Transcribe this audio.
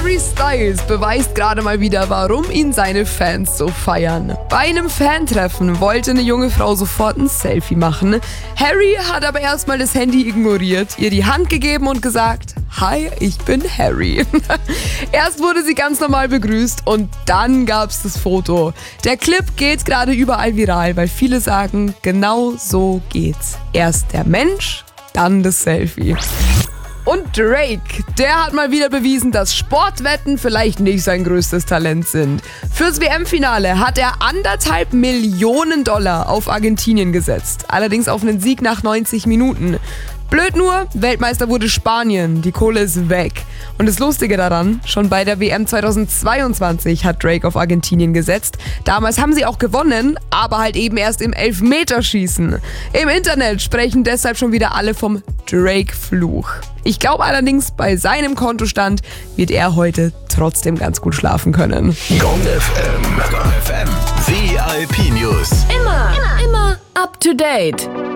Harry Styles beweist gerade mal wieder, warum ihn seine Fans so feiern. Bei einem Fantreffen wollte eine junge Frau sofort ein Selfie machen. Harry hat aber erstmal das Handy ignoriert, ihr die Hand gegeben und gesagt: Hi, ich bin Harry. Erst wurde sie ganz normal begrüßt und dann gab's das Foto. Der Clip geht gerade überall viral, weil viele sagen, genau so geht's. Erst der Mensch, dann das Selfie. Und Drake, der hat mal wieder bewiesen, dass Sportwetten vielleicht nicht sein größtes Talent sind. Fürs WM-Finale hat er $1,5 Millionen auf Argentinien gesetzt. Allerdings auf einen Sieg nach 90 Minuten. Blöd nur, Weltmeister wurde Spanien, die Kohle ist weg. Und das Lustige daran, schon bei der WM 2022 hat Drake auf Argentinien gesetzt. Damals haben sie auch gewonnen, aber halt eben erst im Elfmeterschießen. Im Internet sprechen deshalb schon wieder alle vom Drake-Fluch. Ich glaube allerdings, bei seinem Kontostand wird er heute trotzdem ganz gut schlafen können. Gong FM. VIP News. Immer up to date.